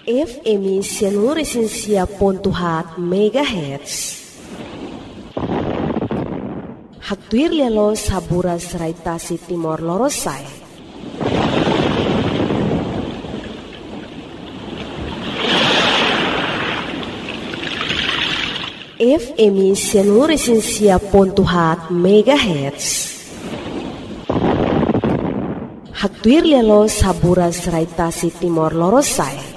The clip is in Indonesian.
FM Sianuresinsia.4 MHz. Hatuir lialo saburas raitasi Timor Lorosai. FM Sianuresinsia.4 MHz. Hatuir lialo saburas raitasi Timor Lorosai.